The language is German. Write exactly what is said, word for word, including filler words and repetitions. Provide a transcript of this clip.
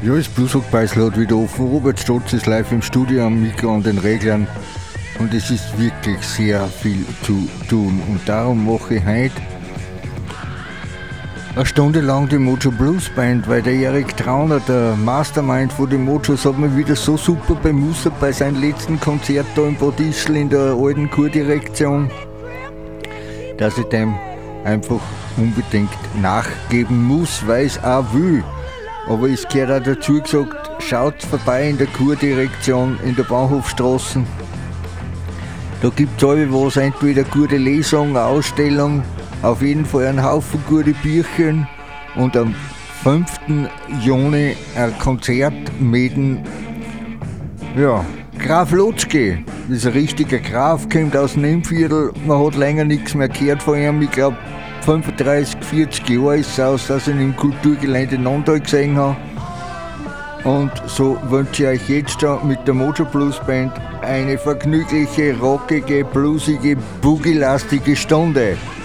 Ja, das Bluesrock-Beißl hat wieder offen. Robert Stotz ist live im Studio am Mikro und den Reglern. Und es ist wirklich sehr viel zu tun. Und darum mache ich heute eine Stunde lang die Mojo Blues Band, weil der Erik Trauner, der Mastermind von den Mojos, hat mir wieder so super bemussert bei seinem letzten Konzert da in Bad Ischl in der alten Kurdirektion, dass ich dem einfach unbedingt nachgeben muss, weil ich es auch will. Aber es gehört auch dazu gesagt, schaut vorbei in der Kurdirektion in der Bahnhofstraße. Da gibt es alle was, entweder gute Lesung, eine Ausstellung, auf jeden Fall einen Haufen gute Bücher und am fünften Juni ein Konzert mit dem ja, Graf Lotzke. Das ist ein richtiger Graf, kommt aus dem Innviertel, man hat länger nichts mehr gehört von ihm. Ich glaube fünfunddreißig, vierzig Jahre ist es aus, dass ich ihn im Kulturgelände Nondal gesehen habe. Und so wünsche ich euch jetzt schon mit der Mojo Blues Band eine vergnügliche, rockige, bluesige, boogie-lastige Stunde.